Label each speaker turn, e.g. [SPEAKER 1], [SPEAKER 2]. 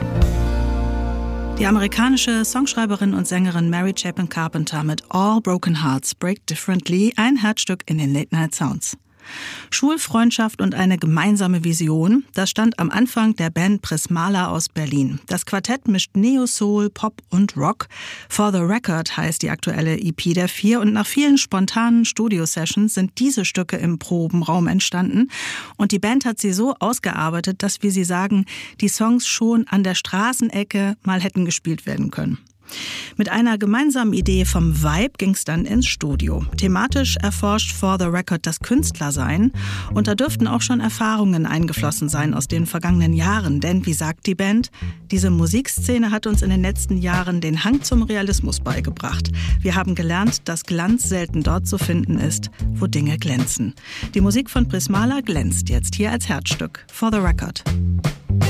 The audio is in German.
[SPEAKER 1] Die amerikanische Songschreiberin und Sängerin Mary Chapin Carpenter mit All Broken Hearts Break Differently, ein Herzstück in den Late Night Sounds. Schulfreundschaft und eine gemeinsame Vision, das stand am Anfang der Band Prismala aus Berlin. Das Quartett mischt Neo, Soul, Pop und Rock. For the Record heißt die aktuelle EP der vier und nach vielen spontanen Studio-Sessions sind diese Stücke im Probenraum entstanden und die Band hat sie so ausgearbeitet, dass, wie sie sagen, die Songs schon an der Straßenecke mal hätten gespielt werden können. Mit einer gemeinsamen Idee vom Vibe ging's dann ins Studio. Thematisch erforscht For the Record das Künstlersein und da dürften auch schon Erfahrungen eingeflossen sein aus den vergangenen Jahren. Denn, wie sagt die Band, diese Musikszene hat uns in den letzten Jahren den Hang zum Realismus beigebracht. Wir haben gelernt, dass Glanz selten dort zu finden ist, wo Dinge glänzen. Die Musik von Prismala glänzt jetzt hier als Herzstück. For the Record.